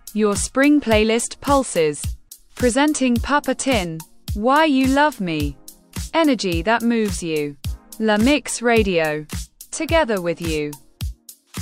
Your spring playlist pulses. Presenting Papa Tin. Why You Love Me. Energy that moves you. La Mix Radio. Together with you.